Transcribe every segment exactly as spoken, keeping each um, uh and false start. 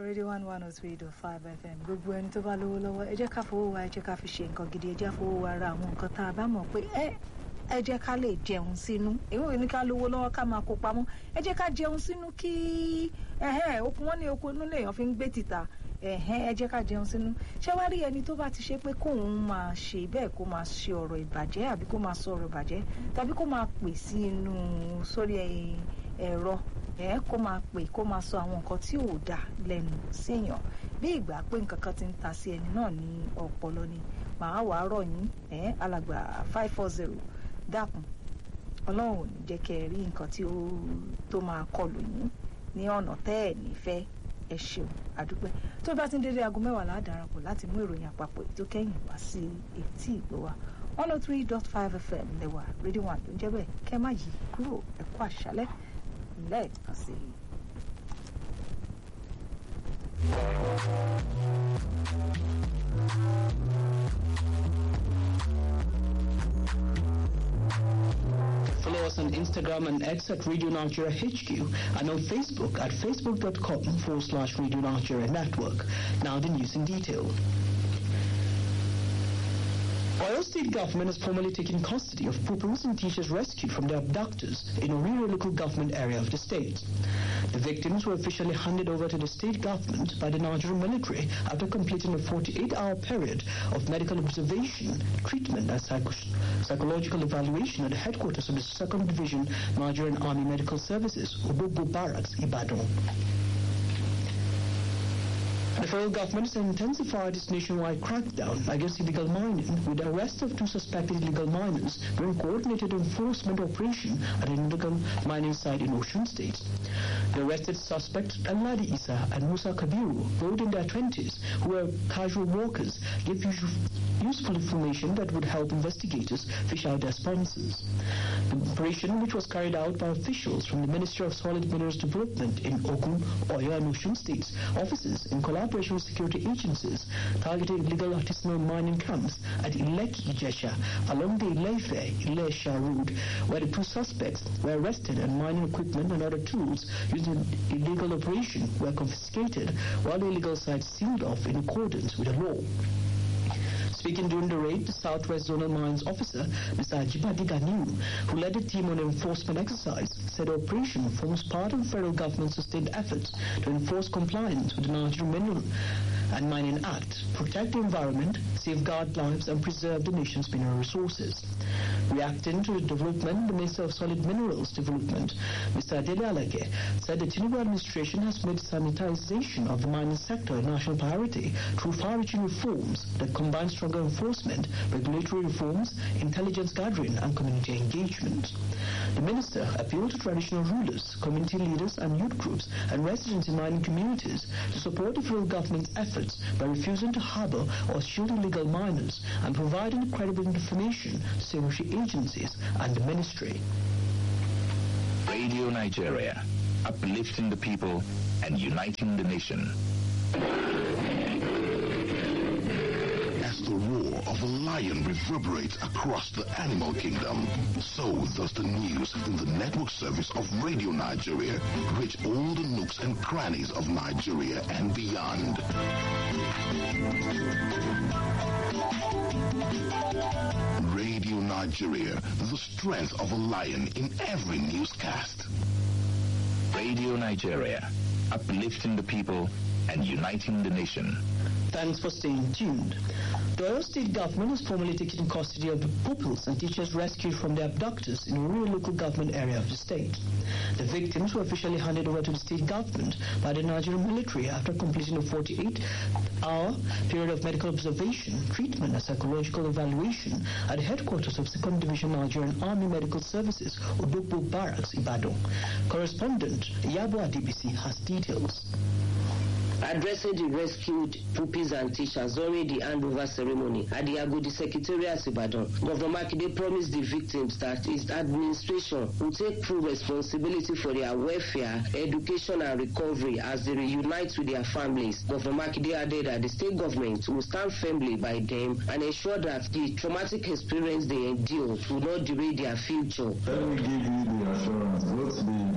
Radio one one oh three dot five F M. Gbogbo ẹni tó bá lówó lọ́wọ́ ẹ jẹ́ ká fowó wa ẹ jẹ́ ká fi ṣe nǹkan gidi ẹ jẹ́ fowó wa ra àwọn nǹkan tá a bá mọ̀ pé ẹ ẹ jẹ́ ká lè jẹun sínú. Èwo ni ká lówó lọ́wọ́ ká máa kó pamọ́. Ẹ jẹ́ ká jẹun sínú kí ẹ̀hẹ́ okun wọn ní okun inú lèèyàn fi ń gbé títà. Ẹ̀hẹ́ ẹ jẹ́ ká jẹun sínú. Ṣé wá rí ẹni tó bá ti ṣe pé kóun máa ṣe bẹ́ẹ̀ kó máa ṣe ọ̀rọ̀ ìbàjẹ́ àbí kó máa sọ ọ̀rọ̀ ìbàjẹ́ tàbí kó máa pè sí inú sórí ẹ̀rọ ẹ kó máa pè kó máa sọ àwọn nǹkan tí ò dá lẹ́nu séèyàn bí ìgbà pé nǹkan kan ti ń ta sí ẹni náà ní ọpọlọ ni màá wàá rọ̀ yín ẹ alàgbà five four zero dákun ọlọ́run ò ní jẹ́ kẹ́ ẹ rí nǹkan tí ó tó máa kọlù yín ní ọ̀nà tẹ́ ẹ̀ nífẹ̀ẹ́ ẹ ṣeun àdúpẹ́ tó bá ti ń dédé aago mẹ́wàá la darapọ̀ láti mú ìròyìn àpapọ̀ ètò kẹ́yìn wá sí etí ìgbọ́ wa one oh three dot five F M lẹ́wà rédíò one ló ń jẹ́ bẹ́ẹ̀ kẹ́ má yí kúrò ẹ kú àṣálẹ́ lẹ́ẹ̀kan sí i. Follow us on Instagram and X at Radio Nigeria H Q and on Facebook at facebook.com forward slash Radio Nigeria Network. Now the news in detail. Oyo State government has formally taken custody of pupils and teachers rescued from their abductors in Oriro local government area of the state. The victims were officially handed over to the state government by the Nigerian military after completing a forty-eight hour period of medical observation, treatment and psycho psychological evaluation at the headquarters of the second Division Nigerian Army Medical Services, Obogbo Barracks, Ibadan. The federal government has intensified its nationwide crackdown against illegal mining with the arrest of two suspected illegal miners during coordinated enforcement operation at an illegal mining site in Osun State. The arrested suspects, Aladi Isa and Musa Kabiru, both in their twenties, who were casual workers, gave useful information that would help investigators fish out their sponsors. The operation, which was carried out by officials from the Ministry of Solid Minerals Development in Ogun, Oyo and Osun States, offices in collaboration with security agencies, targeted illegal artisanal mining camps at Ileki Ijesha along the Ilefe-Ilesha road, where the two suspects were arrested and mining equipment and other tools used in illegal operation were confiscated, while the illegal sites sealed off in accordance with the law. Speaking during the raid, the Southwest Zonal Mines Officer, Mister Ajibadi Ganiu, who led the team on the enforcement exercise, said the operation forms part of the federal government's sustained efforts to enforce compliance with the Nigerian Mineral and Mining Act, protect the environment, safeguard lives, and preserve the nation's mineral resources. Reacting to the development, the Minister of Solid Minerals Development, Mister Adele Alake, said the Tinubu administration has made sanitization of the mining sector a national priority through far-reaching reforms that combine stronger enforcement, regulatory reforms, intelligence gathering, and community engagement. The minister appealed to traditional rulers, community leaders, and youth groups and residents in mining communities to support the federal government's efforts by refusing to harbor or shield illegal miners and providing credible information to security agencies and the ministry. Radio Nigeria, uplifting the people and uniting the nation. As the roar of a lion reverberates across the animal kingdom, so does the news in the network service of Radio Nigeria reach all the nooks and crannies of Nigeria and beyond. Radio Nigeria, the strength of a lion in every newscast. Radio Nigeria, uplifting the people and uniting the nation. Thanks for staying tuned. The Oyo State government has formally taken custody of the pupils and teachers rescued from their abductors in a rural local government area of the state. The victims were officially handed over to the state government by the Nigerian military after completing a forty-eight hour period of medical observation, treatment, and psychological evaluation at the headquarters of second Division Nigerian Army Medical Services, Obogbo Barracks, Ibadan. Correspondent Yabo Adibisi has details. Addressing the rescued pupils and teachers during the handover ceremony at the Agodi Secretariat Ibadan, Governor Makinde promised the victims that his administration will take full responsibility for their welfare, education, and recovery as they reunite with their families. Governor Makinde added that the state government will stand firmly by them and ensure that the traumatic experience they endure will not derail their future. Let me give you the assurance, both the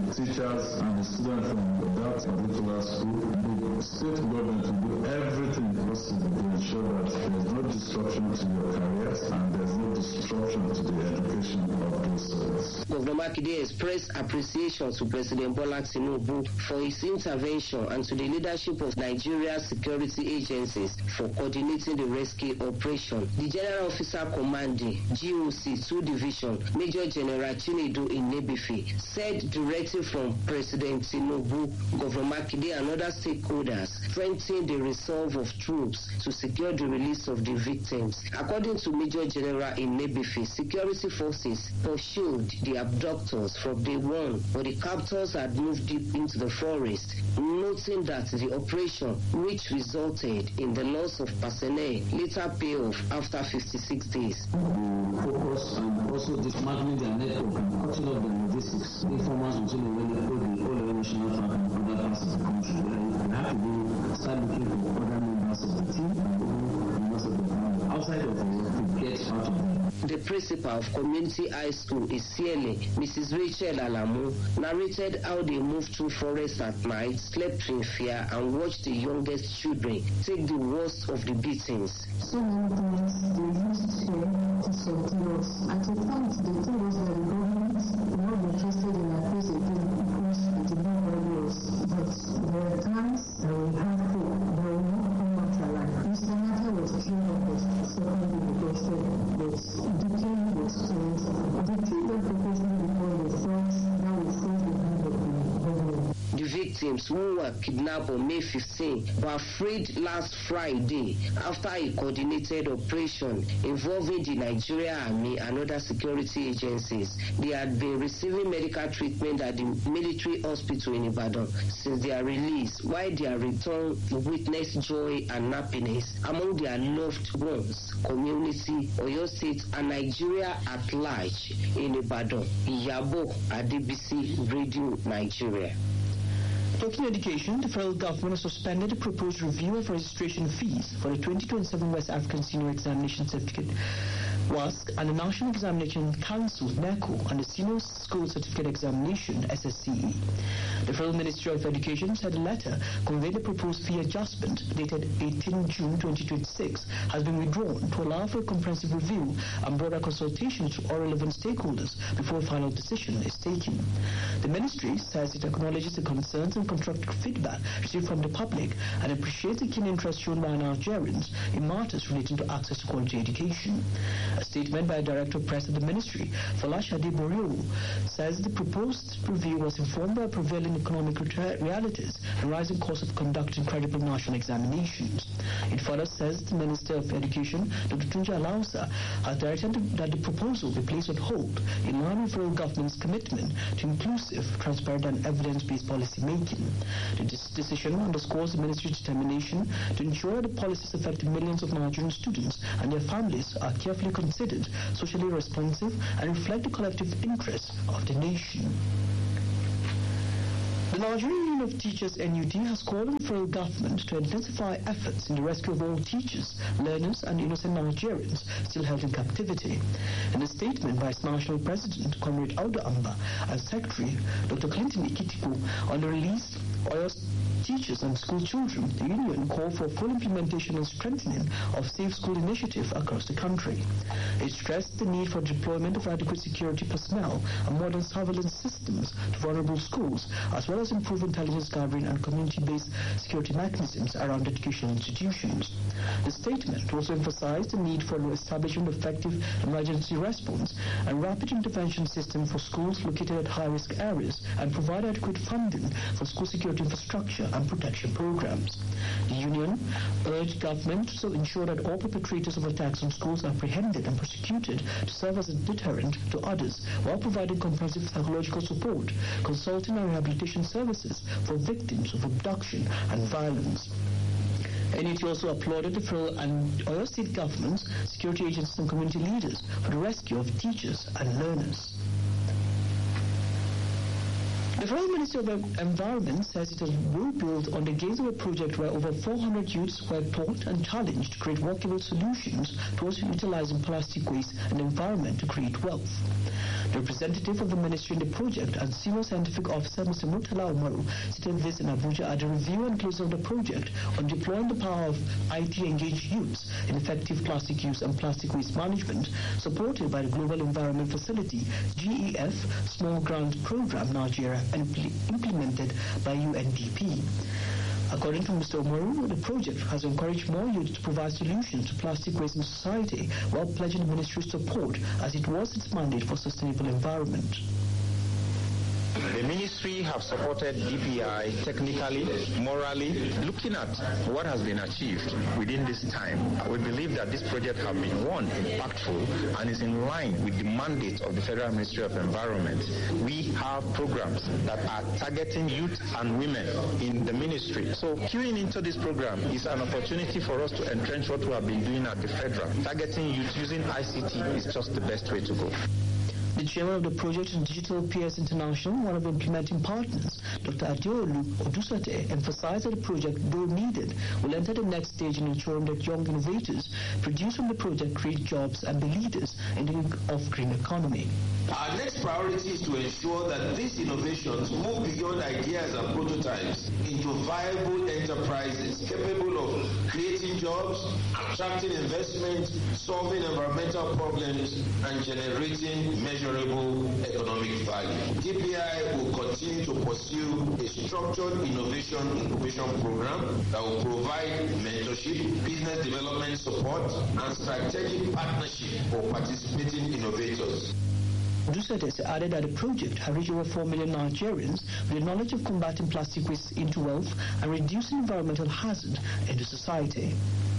teachers and the students from that particular school. The state government will do everything possible to ensure that there is no disruption to your careers and there is no disruption to the education of those students. Governor Makinde expressed appreciation to President Bola Tinubu for his intervention and to the leadership of Nigeria's security agencies for coordinating the rescue operation. The General Officer Commanding G O C two Division, Major General Chinedu Inebifi, said directive from President Tinubu, Governor Makinde and other stakeholders strengthen the resolve of troops to secure the release of the victims. According to Major General Inebifi, security forces pursued the abductors from day one, but the captors had moved deep into the forest, noting that the operation, which resulted in the loss of personnel, later paid off after fifty-six days. The focus and also dismantling their network and cutting off their logistics. Informers between the whole national track and other parts of the country. We have to do, start looking for other members of the team and members of the family outside of the work to get out of them. The principal of Community High School Isiele, Missus Rachel Alamu, narrated how they moved through forests at night, slept in fear, and watched the youngest children take the worst of the beatings. So many times they used fear to subdue us. At a point, they told us that the government would not be interested in our case again because it did not value us. But there are times that we have hope that we will not come out alive. Mister Nata was killed on the second day before but the killing was closed. The two were proposing before they thought that would force the hand of the government. The victims who were kidnapped on May fifteenth were freed last Friday after a coordinated operation involving the Nigerian Army and other security agencies. They had been receiving medical treatment at the military hospital in Ibadan since their release, while their return witnessed joy and happiness among their loved ones, community, Oyo State, and Nigeria at large in Ibadan. Iyabo Adebisi, Radio Nigeria. Talking education, the federal government has suspended the proposed review of registration fees for the twenty twenty-seven West African Senior Examination Certificate WASC and the National Examination Council NECO and the Senior School Certificate Examination S S C E. The Federal Ministry of Education said a letter conveying the proposed fee adjustment dated eighteenth June twenty twenty-six has been withdrawn to allow for a comprehensive review and broader consultations with all relevant stakeholders before a final decision is taken. The ministry says it acknowledges the concerns and constructive feedback received from the public and appreciates the keen interest shown by Nigerians in matters relating to access to quality education. A statement by Director of Press of the Ministry, Folashade Borio, says the proposed review was informed by prevailing economic realities and rising costs of conducting credible national examinations. It further says the Minister of Education, Doctor Tunja Alausa, has directed that the proposal be placed on hold in line with federal government's commitment to inclusive, transparent and evidence-based policy making. The decision underscores the Ministry's determination to ensure the policies affecting millions of Nigerian students and their families are carefully considered, socially responsive, and reflect the collective interests of the nation. The Nigerian Union of Teachers N U T has called on the federal government to intensify efforts in the rescue of all teachers, learners and innocent Nigerians still held in captivity. In a statement by its national president, Comrade Audu Amba, and Secretary Doctor Clinton Ikitiku on the release of teachers and school children, the union called for full implementation and strengthening of safe school initiative across the country. It stressed the need for deployment of adequate security personnel and modern surveillance systems to vulnerable schools, as well as improve intelligence gathering and community-based security mechanisms around educational institutions. The statement also emphasized the need for the establishment of effective emergency response and rapid intervention system for schools located at high-risk areas and provide adequate funding for school security infrastructure and protection programs. The union urged government to ensure that all perpetrators of attacks on schools are apprehended and prosecuted to serve as a deterrent to others, while providing comprehensive psychological support, consulting and rehabilitation services for victims of abduction and violence. N U T also applauded the federal and Oyo State governments, security agencies and community leaders for the rescue of teachers and learners. The Federal Ministry of Environment says it will build on the gains of a project where over four hundred youths were taught and challenged to create workable solutions towards utilizing plastic waste and the environment to create wealth. The representative of the ministry in the project and senior scientific officer, Mister Murtala Umaru, stated this in Abuja at the review and closing of the project on deploying the power of I T-engaged youths in effective plastic use and plastic waste management, supported by the Global Environment Facility, G E F, Small Grant Program, Nigeria, and impl- implemented by U N D P. According to Mister Umaru, the project has encouraged more youth to provide solutions to plastic waste in society while pledging the ministry's support as it was its mandate for sustainable environment. The ministry have supported D P I technically, morally, looking at what has been achieved within this time. We believe that this project has been, one, impactful and is in line with the mandate of the Federal Ministry of Environment. We have programs that are targeting youth and women in the ministry. So queuing into this program is an opportunity for us to entrench what we have been doing at the federal. Targeting youth using I C T is just the best way to go. The chairman of the project, Digital P S International, one of the implementing partners, Doctor Adeolu Odusate, emphasized that the project, though needed, will enter the next stage in ensuring that young innovators produce from the project create jobs and be leaders in the off-green economy. Our next priority is to ensure that these innovations move beyond ideas and prototypes into viable enterprises capable of creating jobs, attracting investment, solving environmental problems, and generating measurable economic value. D P I will continue to pursue a structured innovation incubation program that will provide mentorship, business development support, and strategic partnership for participating innovators. Dusates added that the project has reached over four million Nigerians with the knowledge of combating plastic waste into wealth and reducing environmental hazard into society.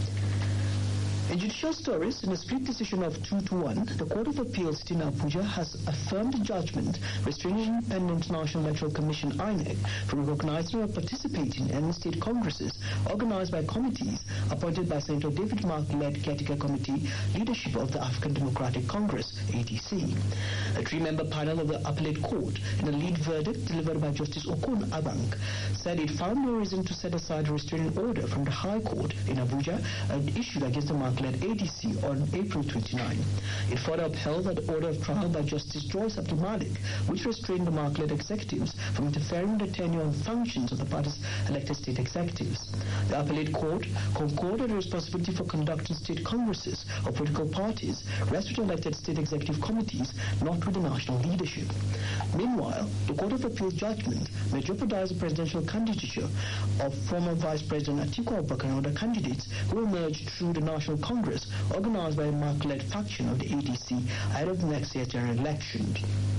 In judicial stories, in a split decision of two to one, the Court of Appeals in Abuja has affirmed the judgment restraining the Independent National Electoral Commission I N E C from recognizing or participating in any state congresses organized by committees appointed by Senator David Mark-led Caretaker Committee leadership of the African Democratic Congress, A D C. A three-member panel of the Appellate Court, in a lead verdict delivered by Justice Okon Abank, said it found no reason to set aside a restraining order from the High Court in Abuja and issued against the Mark led A D C on April twenty-ninth. It further upheld that order of trial by Justice Joyce Abdul Malik, which restrained the Mark-led executives from interfering in the tenure and functions of the party's elected state executives. The Appellate Court concorded the responsibility for conducting state congresses of political parties rests with elected state executive committees, not with the national leadership. Meanwhile, the Court of Appeal judgment may jeopardize the presidential candidature of former Vice President Atiku Abubakar and other candidates who emerged through the National Congress organized by a Mark-led faction of the A D C ahead of next year's general election.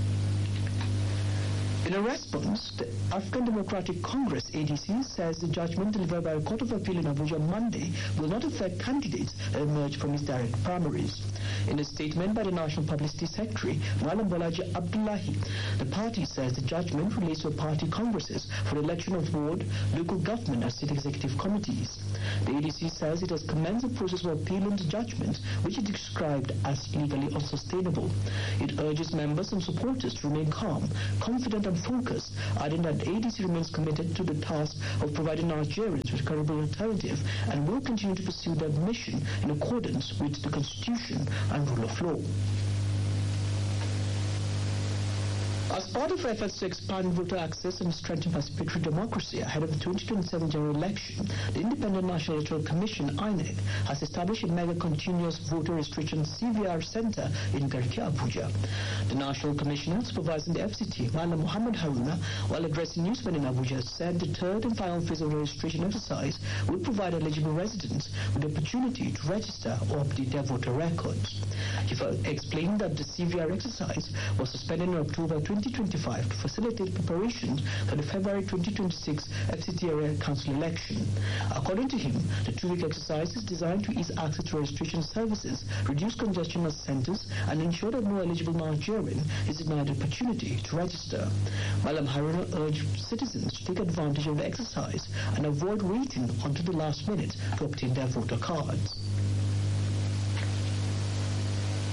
In a response, the African Democratic Congress, A D C, says the judgment delivered by the Court of Appeal in Abuja Monday will not affect candidates that emerge from its direct primaries. In a statement by the National Publicity Secretary, Malam Bolaji Abdullahi, the party says the judgment relates to party congresses for the election of ward, local government and state executive committees. The A D C says it has commenced the process of appealing the judgment, which it described as legally unsustainable. It urges members and supporters to remain calm, confident and focused, adding that the A D C remains committed to the task of providing Nigerians with a credible alternative and will continue to pursue their mission in accordance with the Constitution and rule of law. As part of efforts to expand voter access and strengthen participatory democracy ahead of the twenty twenty-seven general election, the Independent National Electoral Commission, I N E C, has established a mega continuous voter restriction C V R center in Garki, Abuja. The National Commissioner supervising the F C T, Malam Muhammad Haruna, while addressing newsmen in Abuja, said the third and final phase of the registration exercise will provide eligible residents with the opportunity to register or update their voter records. He explained that the C V R exercise was suspended in October twenty twenty-five to facilitate preparations for the February twenty twenty-six F C T area council election. According to him, the two-week exercise is designed to ease access to registration services, reduce congestion at centers, and ensure that no eligible Nigerian is denied the opportunity to register. Malam Haruna urged citizens to take advantage of the exercise and avoid waiting until the last minute to obtain their voter cards.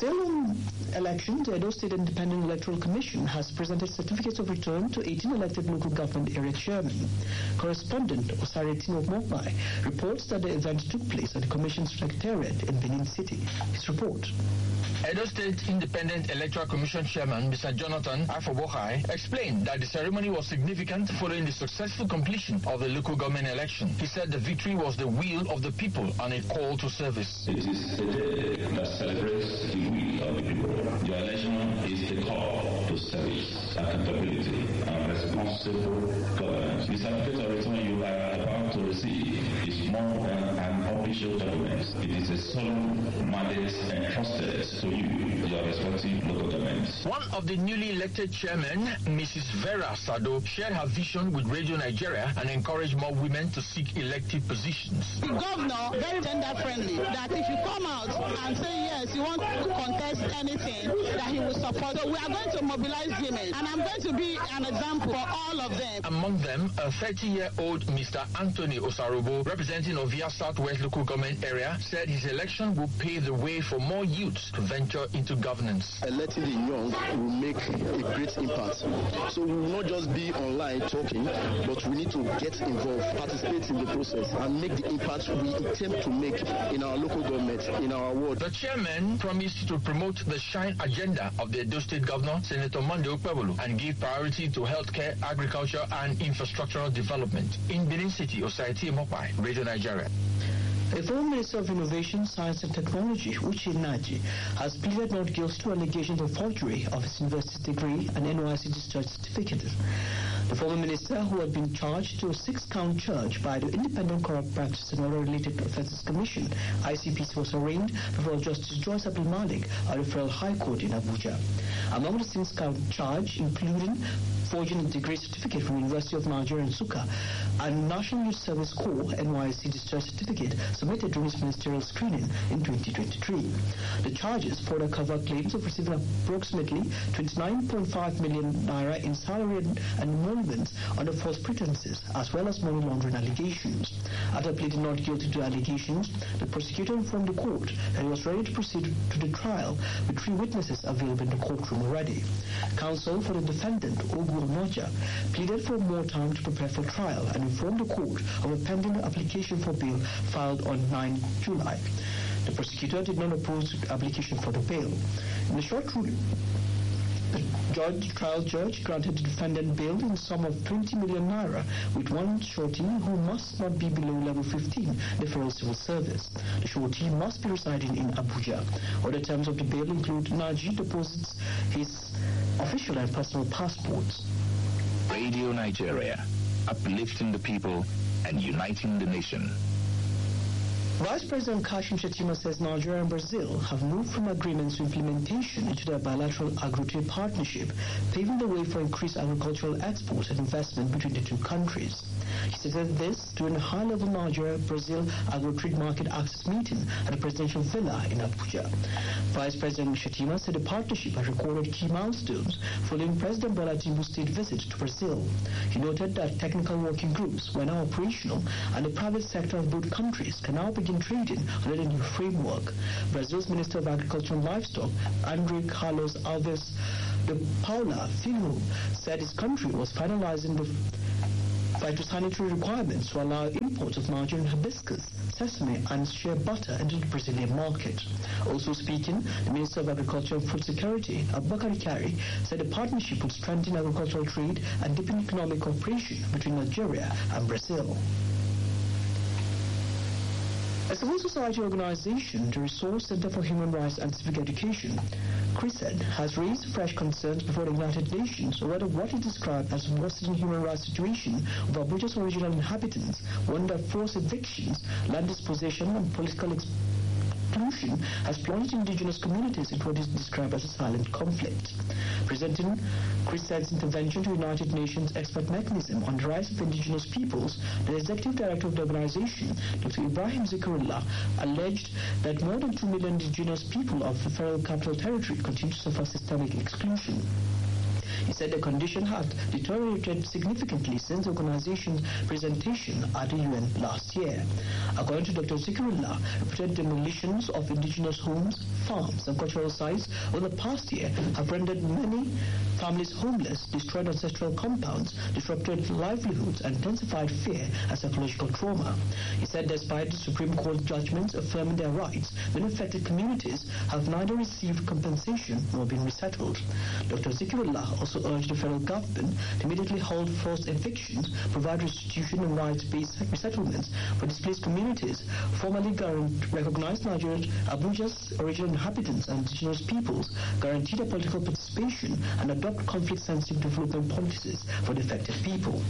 Still on elections, the Edo State Independent Electoral Commission has presented certificates of return to eighteen elected local government area chairmen. Correspondent Osaretino Mokbai reports that the event took place at the Commission's Secretariat in Benin City. His report. Edo State Independent Electoral Commission Chairman Mister Jonathan Afobohai explained that the ceremony was significant following the successful completion of the local government election. He said the victory was the will of the people and a call to service. It is a day that celebrates the will of the people. The election is the call to service, accountability, and responsible governance. The certificate of return you are about to receive is more than an official document. It is a solemn mandate entrusted to you, your respective local governments. One of the newly elected chairmen, Missus Vera Sado, shared her vision with Radio Nigeria and encouraged more women to seek elective positions. The governor, very gender friendly, that if you come out and say yes, you want to contest anything, that he will support. So we are going to mobilize women, and I'm going to be an example for all of them. Among them, a thirty-year-old Mister Anthony Osarobo, representing Ovia Southwest local government area, said his election will pave the way for more youths to venture into governance. Electing the young will make a great impact. So we will not just be online talking, but we need to get involved, participate in the process, and make the impact we attempt to make in our local government, in our ward. The chairman promised to promote the Shine agenda of the Edo State Governor, Senator Monday Okpebolo, and give priority to healthcare, agriculture, and infrastructural development. In Benin City, Osaiti Mopai, Radio Nigeria. The former Minister of Innovation, Science and Technology, Uche Naji, has pleaded not guilty to allegations of forgery of his university degree and N Y S C discharge certificate. The former minister, who had been charged to a six-count charge by the Independent Corrupt Practice and Other Related Offences Commission, I C P C, was arraigned before Justice Joyce Abdul Malik at the Federal High Court in Abuja. Among the six-count charge, including forging a degree certificate from the University of Nigeria in Nsukka and National Youth Service Corps N Y S C discharge certificate submitted during his ministerial screening in twenty twenty-three. The charges further cover claims of receiving approximately twenty-nine point five million naira in salary and emoluments under false pretenses, as well as money laundering allegations. After pleading not guilty to allegations, the prosecutor informed the court that he was ready to proceed to the trial with three witnesses available in the courtroom already. Counsel for the defendant, Ogu Onoja, pleaded for more time to prepare for trial and informed the court of a pending application for bail filed on the ninth of July. The prosecutor did not oppose the application for the bail. In the short ruling, the judge, trial judge granted the defendant bail in the sum of twenty million naira, with one shorty who must not be below level fifteen, the Federal Civil Service. The shorty must be residing in Abuja. Other terms of the bail include Naji deposits his official and personal passports. Radio Nigeria, uplifting the people and uniting the nation. Vice President Kashim Shettima says Nigeria and Brazil have moved from agreements to implementation into their bilateral agro-trade partnership, paving the way for increased agricultural exports and investment between the two countries. He said this during a high-level Nigeria-Brazil agro-trade market access meeting at the presidential villa in Abuja. Vice President Shettima said the partnership has recorded key milestones following President Bola Tinubu's state visit to Brazil. He noted that technical working groups were now operational and the private sector of both countries can now begin trading under the new framework. Brazil's Minister of Agriculture and Livestock, Andre Carlos Alves de Paula Filho, said his country was finalizing the phytosanitary requirements to allow imports of Nigerian hibiscus, sesame and shea butter into the Brazilian market. Also speaking, the Minister of Agriculture and Food Security, Abubakar Kyari, said the partnership would strengthen agricultural trade and deepen economic cooperation between Nigeria and Brazil. A civil society organization, the Resource Center for Human Rights and Civic Education, CRISED, has raised fresh concerns before the United Nations over what it described as a worsening human rights situation of Abuja's original inhabitants, one that forced evictions, land dispossession, and political exclusion has plunged indigenous communities into what is described as a silent conflict. Presenting CRISED's intervention to United Nations expert mechanism on the rights of indigenous peoples, the executive director of the organization, Doctor Ibrahim Zikrullah, alleged that more than two million indigenous people of the Federal Capital Territory continue to suffer systemic exclusion. He said the condition had deteriorated significantly since the organization's presentation at the U N last year. According to Doctor Zikrullah, reported demolitions of indigenous homes, farms and cultural sites over the past year have rendered many families homeless, destroyed ancestral compounds, disrupted livelihoods, and intensified fear and psychological trauma. He said despite the Supreme Court judgments affirming their rights, many affected communities have neither received compensation nor been resettled. Doctor Zikrullah also urged the federal government to immediately halt forced evictions, provide restitution and rights-based resettlements for displaced communities, formally recognize Nigeria's Abuja's original inhabitants and indigenous peoples, guarantee their political participation, and adopt conflict-sensitive development policies for the affected people.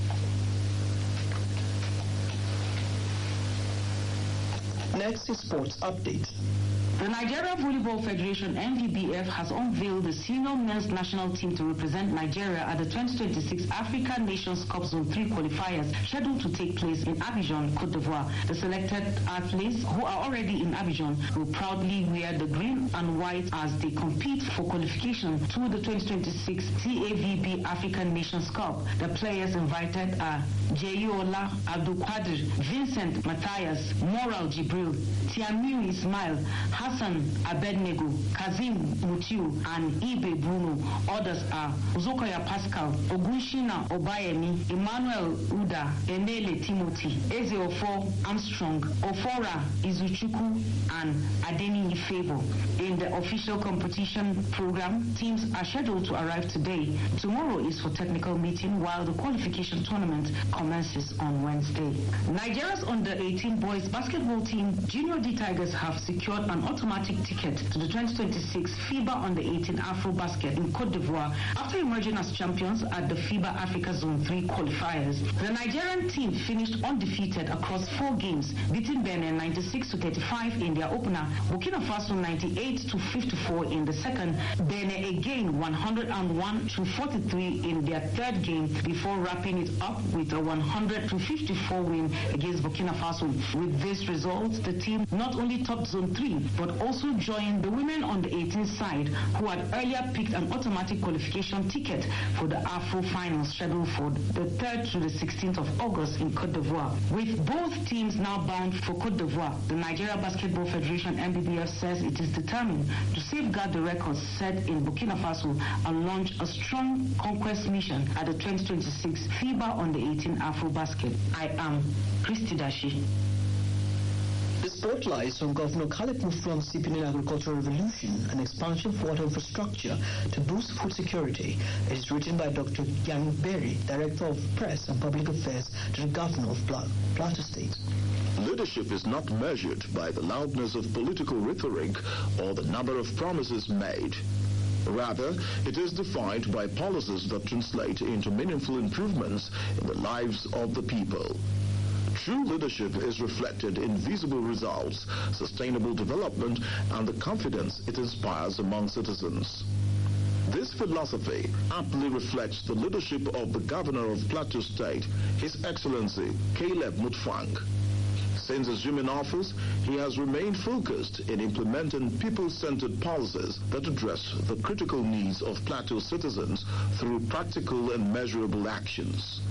Next is sports update. The Nigeria Volleyball Federation N V B F has unveiled the senior men's national team to represent Nigeria at the twenty twenty-six African Nations Cup Zone three qualifiers scheduled to take place in Abidjan, Cote d'Ivoire. The selected athletes who are already in Abidjan will proudly wear the green and white as they compete for qualification to the twenty twenty-six T A V B African Nations Cup. The players invited are Jeyola Abdulkadir, Vincent Matthias, Moral Jibril, Tiamiu Ismail, Hassan Abednego, Kazim Mutiu, and Ibe Bruno. Others are Uzokoya Pascal, Ogunshina Obayemi, Emmanuel Uda, Enele Timothy, Ezeofo Armstrong, Ofora Izuchuku, and Adeni Ifebo. In the official competition program, teams are scheduled to arrive today. Tomorrow is for technical meeting, while the qualification tournament commences on Wednesday. Nigeria's under eighteen boys basketball team, Junior D Tigers, have secured an automatic ticket to the twenty twenty-six FIBA under eighteen Afro Basket in Cote d'Ivoire after emerging as champions at the FIBA Africa Zone three qualifiers. The Nigerian team finished undefeated across four games, beating Benin ninety-six to thirty-five in their opener, Burkina Faso ninety-eight to fifty-four in the second, Benin again one hundred one to forty-three in their third game before wrapping it up with a one hundred to fifty-four win against Burkina Faso. With this result, the team not only topped Zone three but also joined the women on the eighteen side who had earlier picked an automatic qualification ticket for the Afro finals scheduled for the third to the sixteenth of August in Cote d'Ivoire. With both teams now bound for Cote d'Ivoire, the Nigeria Basketball Federation N B B F says it is determined to safeguard the records set in Burkina Faso and launch a strong conquest mission at the twenty twenty-six FIBA under eighteen Afro Basket. I am Christy Dashi. The spotlight on Governor Khalid Mufwang's steepening agricultural revolution and expansion of water infrastructure to boost food security. It is written by Doctor Yang Berry, Director of Press and Public Affairs to the Governor of Plateau State. Leadership is not measured by the loudness of political rhetoric or the number of promises made. Rather, it is defined by policies that translate into meaningful improvements in the lives of the people. True leadership is reflected in visible results, sustainable development, and the confidence it inspires among citizens. This philosophy aptly reflects the leadership of the Governor of Plateau State, His Excellency Caleb Mutfwang. Since assuming office, he has remained focused in implementing people-centered policies that address the critical needs of Plateau citizens through practical and measurable actions.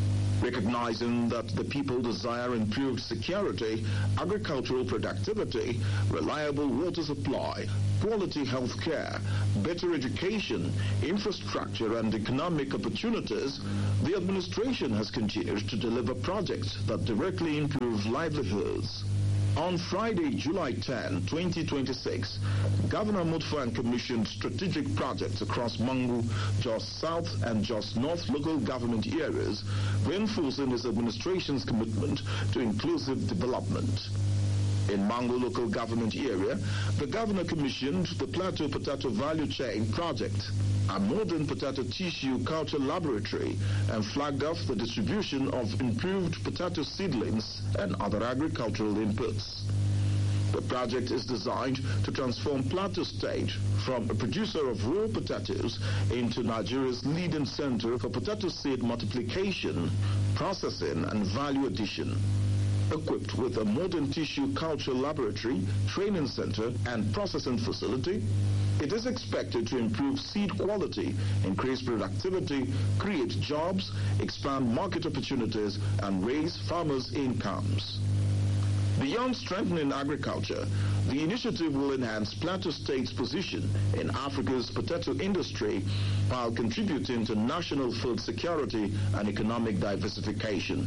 Recognizing that the people desire improved security, agricultural productivity, reliable water supply, quality health care, better education, infrastructure, and economic opportunities, the administration has continued to deliver projects that directly improve livelihoods. On Friday, July tenth, twenty twenty-six, Governor Mutfwang commissioned strategic projects across Mangu, Jos South, and Jos North local government areas, reinforcing his administration's commitment to inclusive development. In Mangu local government area, the governor commissioned the Plateau Potato Value Chain Project, a modern potato tissue culture laboratory, and flagged off the distribution of improved potato seedlings and other agricultural inputs. The project is designed to transform Plateau State from a producer of raw potatoes into Nigeria's leading center for potato seed multiplication, processing, and value addition. Equipped with a modern tissue culture laboratory, training center, and processing facility, it is expected to improve seed quality, increase productivity, create jobs, expand market opportunities, and raise farmers' incomes. Beyond strengthening agriculture, the initiative will enhance Plateau State's position in Africa's potato industry while contributing to national food security and economic diversification.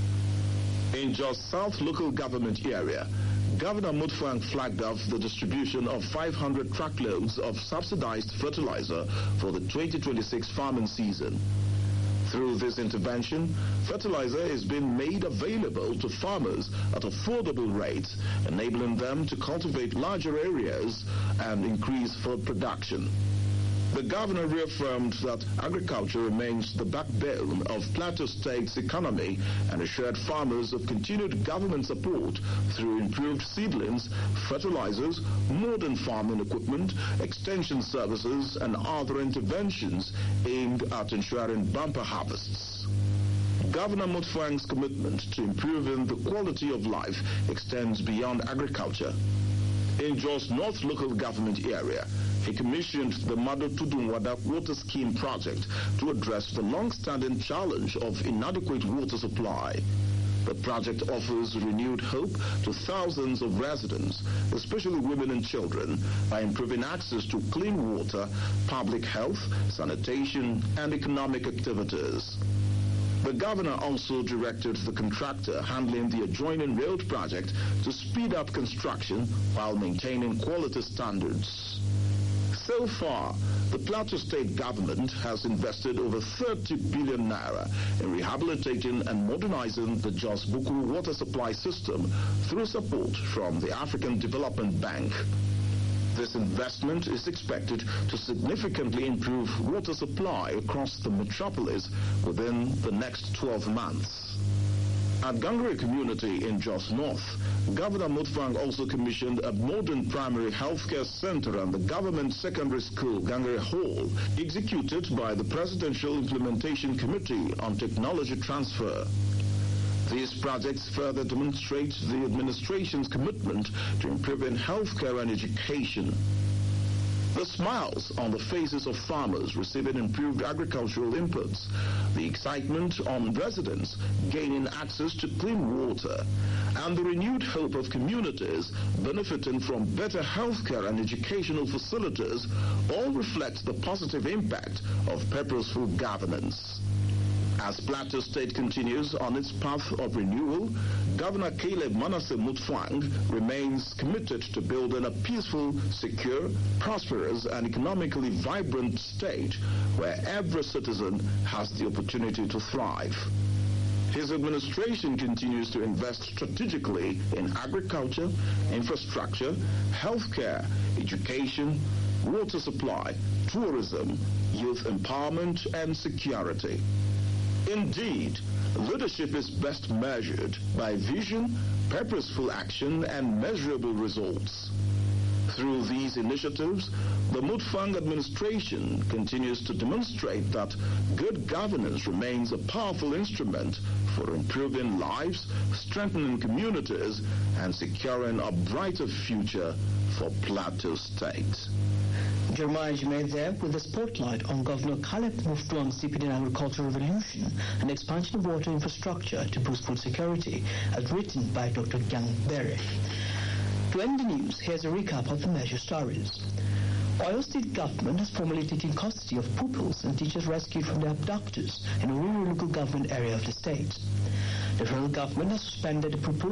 In Jos South local government area, Governor Mutfwang flagged off the distribution of five hundred truckloads of subsidized fertilizer for the twenty twenty-six farming season. Through this intervention, fertilizer is being made available to farmers at affordable rates, enabling them to cultivate larger areas and increase food production. The governor reaffirmed that agriculture remains the backbone of Plateau State's economy and assured farmers of continued government support through improved seedlings, fertilizers, modern farming equipment, extension services, and other interventions aimed at ensuring bumper harvests. Governor Mutfwang's commitment to improving the quality of life extends beyond agriculture. In Jos North local government area, he commissioned the Mado Tudunwada water scheme project to address the long-standing challenge of inadequate water supply. The project offers renewed hope to thousands of residents, especially women and children, by improving access to clean water, public health, sanitation, and economic activities. The governor also directed the contractor handling the adjoining road project to speed up construction while maintaining quality standards. So far, the Plateau State government has invested over thirty billion naira in rehabilitating and modernizing the Jos Bukuru water supply system through support from the African Development Bank. This investment is expected to significantly improve water supply across the metropolis within the next twelve months. At Gangare community in Jos North, Governor Mutfwang also commissioned a modern primary healthcare center and the government secondary school, Gangare Hall, executed by the Presidential Implementation Committee on Technology Transfer. These projects further demonstrate the administration's commitment to improving healthcare and education. The smiles on the faces of farmers receiving improved agricultural inputs, the excitement on residents gaining access to clean water, and the renewed hope of communities benefiting from better healthcare and educational facilities all reflect the positive impact of purposeful governance. As Plateau State continues on its path of renewal, Governor Caleb Manasseh Mutfwang remains committed to building a peaceful, secure, prosperous, and economically vibrant state where every citizen has the opportunity to thrive. His administration continues to invest strategically in agriculture, infrastructure, healthcare, education, water supply, tourism, youth empowerment, and security. Indeed, leadership is best measured by vision, purposeful action, and measurable results. Through these initiatives, the Mutfwang administration continues to demonstrate that good governance remains a powerful instrument for improving lives, strengthening communities, and securing a brighter future for Plateau State. Jeremiah Jumaid there with a spotlight on Governor Caleb Mutfwang's deepening agricultural revolution and expansion of water infrastructure to boost food security, as written by Doctor Gang Bere. To end the news, here's a recap of the major stories. Oyo State government has formally taken custody of pupils and teachers rescued from their abductors in a rural local government area of the state. The federal government has suspended the proposed